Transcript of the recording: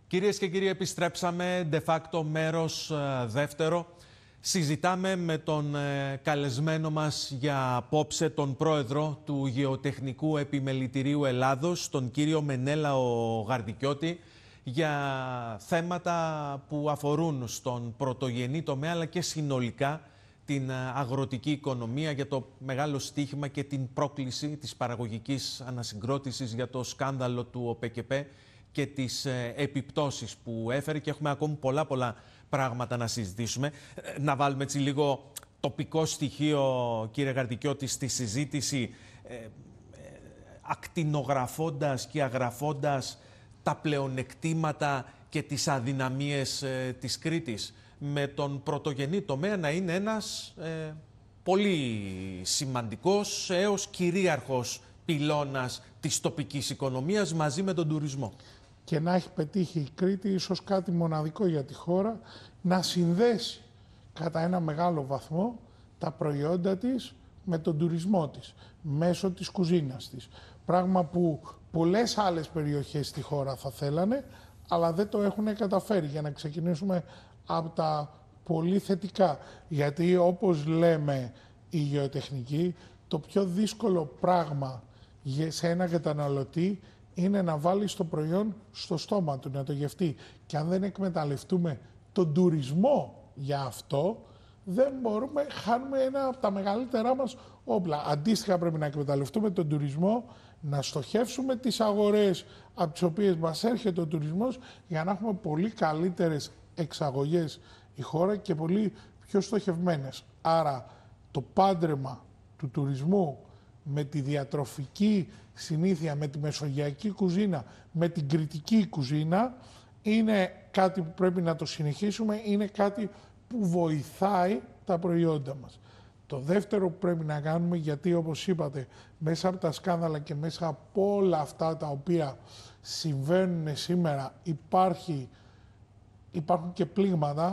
Κυρίες και κύριοι, επιστρέψαμε de facto μέρος δεύτερο. Συζητάμε με τον καλεσμένο μας για απόψε, τον πρόεδρο του Γεωτεχνικού Επιμελητηρίου Ελλάδος, τον κύριο Μενέλαο Γαρδικιώτη, για θέματα που αφορούν στον πρωτογενή τομέα αλλά και συνολικά την αγροτική οικονομία, για το μεγάλο στίχημα και την πρόκληση της παραγωγικής ανασυγκρότησης, για το σκάνδαλο του ΟΠΕΚΕΠΕ και τις επιπτώσεις που έφερε, και έχουμε ακόμη πολλά πράγματα να συζητήσουμε. Να βάλουμε έτσι λίγο τοπικό στοιχείο, κύριε Γαρδικιώτη, στη συζήτηση, ακτινογραφώντας και αγραφώντας τα πλεονεκτήματα και τις αδυναμίες της Κρήτης, με τον πρωτογενή τομέα να είναι ένας πολύ σημαντικός έως κυρίαρχος πυλώνας της τοπικής οικονομίας μαζί με τον τουρισμό. Και να έχει πετύχει η Κρήτη, ίσως κάτι μοναδικό για τη χώρα, να συνδέσει κατά ένα μεγάλο βαθμό τα προϊόντα της με τον τουρισμό της, μέσω της κουζίνας της. Πράγμα που πολλές άλλες περιοχές στη χώρα θα θέλανε, αλλά δεν το έχουν καταφέρει. Για να ξεκινήσουμε από τα πολύ θετικά. Γιατί όπως λέμε οι γεωτεχνικοί, το πιο δύσκολο πράγμα σε ένα καταναλωτή είναι να βάλει το προϊόν στο στόμα του, να το γευτεί. Και αν δεν εκμεταλλευτούμε τον τουρισμό για αυτό, δεν μπορούμε, χάνουμε ένα από τα μεγαλύτερά μας όπλα. Αντίστοιχα πρέπει να εκμεταλλευτούμε τον τουρισμό, να στοχεύσουμε τις αγορές από τις οποίες μας έρχεται ο τουρισμός, για να έχουμε πολύ καλύτερες εξαγωγές η χώρα και πολύ πιο στοχευμένες. Άρα το πάντρεμα του τουρισμού με τη διατροφική συνήθεια, με τη μεσογειακή κουζίνα, με την κρητική κουζίνα, είναι κάτι που πρέπει να το συνεχίσουμε, είναι κάτι που βοηθάει τα προϊόντα μας. Το δεύτερο που πρέπει να κάνουμε, γιατί όπως είπατε, μέσα από τα σκάνδαλα και μέσα από όλα αυτά τα οποία συμβαίνουν σήμερα υπάρχουν και πλήγματα.